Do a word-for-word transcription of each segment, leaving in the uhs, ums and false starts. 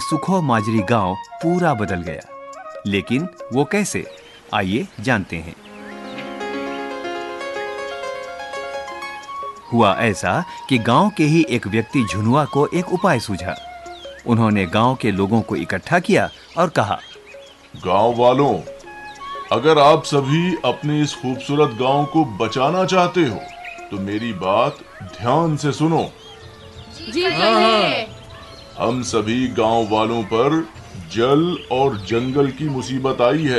सुखो माजरी गांव पूरा बदल गया। लेकिन वो कैसे, आइए जानते हैं। हुआ ऐसा कि गांव के ही एक व्यक्ति झुनुआ को एक उपाय सूझा। उन्होंने गांव के लोगों को इकट्ठा किया और कहा, गांव वालों, अगर आप सभी अपने इस खूबसूरत गांव को बचाना चाहते हो तो मेरी बात ध्यान से सुनो। जी कहिए। हम सभी गांव वालों पर जल और जंगल की मुसीबत आई है।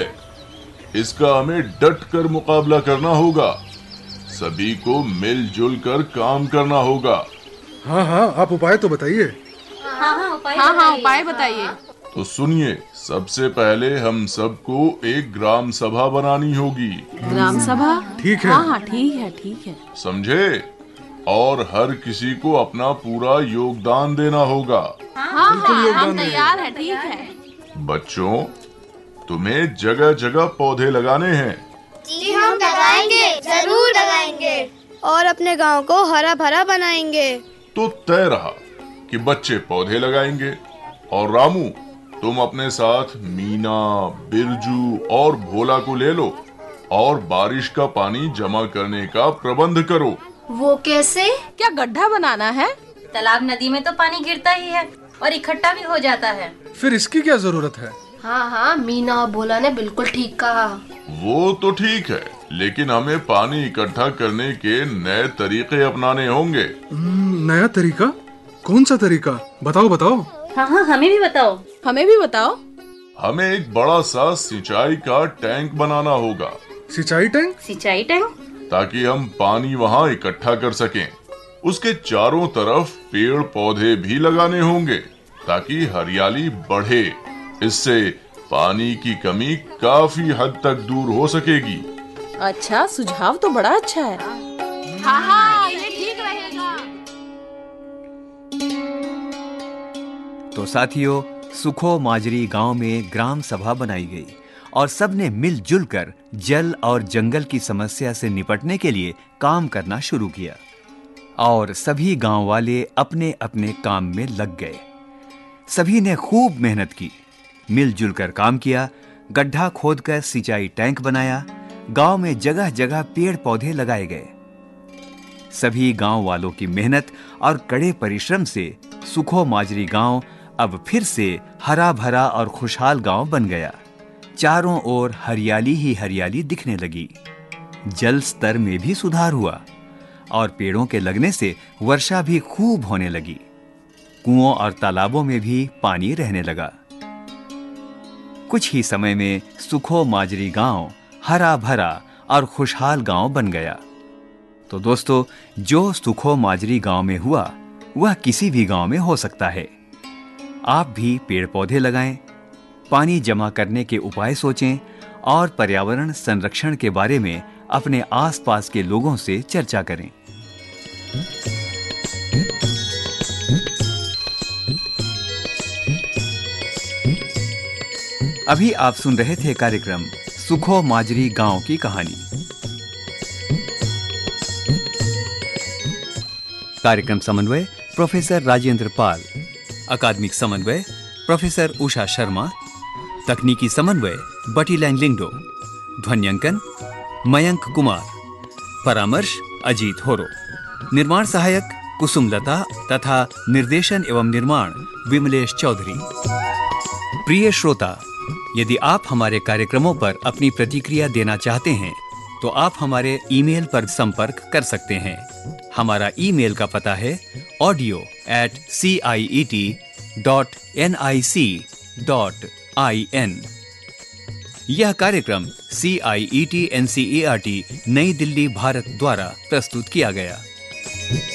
इसका हमें डट कर मुकाबला करना होगा। सभी को मिलजुल कर काम करना होगा। हाँ हाँ, आप उपाय तो बताइए। हाँ हाँ उपाय हाँ हाँ उपाय बताइए। तो सुनिए, सबसे पहले हम सबको एक ग्राम सभा बनानी होगी। ग्राम सभा? ठीक है। हाँ हाँ ठीक है ठीक है। समझे? और हर किसी को अपना पूरा योगदान देना होगा। हाँ हाँ हम तैयार हैं, ठीक है। बच्चों, तुम्हें जगह जगह पौधे लगाने हैं। जी हम लगाएंगे, जरूर लगाएंगे और अपने गांव को हरा भरा बनाएंगे। तो तय रहा कि बच्चे पौधे लगाएंगे और रामू, तुम अपने साथ मीना, बिरजू और भोला को ले लो और बारिश का पानी जमा करने का प्रबंध करो। वो कैसे? क्या गड्ढा बनाना है? तालाब नदी में तो पानी गिरता ही है और इकट्ठा भी हो जाता है। फिर इसकी क्या जरूरत है? हाँ हाँ, मीना और भोला ने बिल्कुल ठीक कहा। वो तो ठीक है, लेकिन हमें पानी इकट्ठा करने के नए तरीके अपनाने होंगे। नया तरीका? कौन सा तरीका? बताओ बताओ। हाँ हाँ हमें भी बताओ। हमें भी बताओ। हमें एक बड़ा सा सिंचाई का टैंक बनाना होगा। सिंचाई टैंक? सिंचाई टैंक? ताकि हम पानी वहाँ इकट्ठा कर सकें। उसके चारों तरफ पेड़ पौधे भी लगाने होंगे ताकि हरियाली बढ़े। इससे पानी की कमी काफी हद तक दूर हो सकेगी। अच्छा, सुझाव तो बड़ा अच्छा है। हाँ हाँ ये ठीक रहेगा। तो साथियों, सुखो माजरी गांव में ग्राम सभा बनाई गई और सबने मिलजुल कर जल और जंगल की समस्या से निपटने के लिए काम करना शुरू किया और सभी गांव वाले अपने अपने काम में लग गए। सभी ने खूब मेहनत की, मिलजुल कर काम किया, गड्ढा खोदकर सिंचाई टैंक बनाया, गांव में जगह जगह पेड़ पौधे लगाए गए। सभी गांव वालों की मेहनत और कड़े परिश्रम से सुखो माजरी गांव अब फिर से हरा भरा और खुशहाल गांव बन गया। चारों ओर हरियाली ही हरियाली दिखने लगी। जल स्तर में भी सुधार हुआ और पेड़ों के लगने से वर्षा भी खूब होने लगी। कुओं और तालाबों में भी पानी रहने लगा। कुछ ही समय में सुखो माजरी गांव हरा भरा और खुशहाल गांव बन गया। तो दोस्तों, जो सुखो माजरी गांव में हुआ वह किसी भी गांव में हो सकता है। आप भी पेड़ पौधे लगाएं, पानी जमा करने के उपाय सोचें और पर्यावरण संरक्षण के बारे में अपने आसपास के लोगों से चर्चा करें। अभी आप सुन रहे थे कार्यक्रम सुखो माजरी गांव की कहानी। कार्यक्रम समन्वय प्रोफेसर राजेंद्र पाल, अकादमिक समन्वय प्रोफेसर उषा शर्मा, तकनीकी समन्वय बटी लैंगलिंगडो, ध्वन्यांकन मयंक कुमार, परामर्श अजीत होरो, निर्माण सहायक कुसुमलता तथा निर्देशन एवं निर्माण विमलेश चौधरी। प्रिय श्रोता, यदि आप हमारे कार्यक्रमों पर अपनी प्रतिक्रिया देना चाहते हैं तो आप हमारे ईमेल पर संपर्क कर सकते हैं। हमारा ईमेल का पता है audio eight C I E T dot N I C dot I N. यह कार्यक्रम सी आई E T N C E R T नई दिल्ली भारत द्वारा प्रस्तुत किया गया।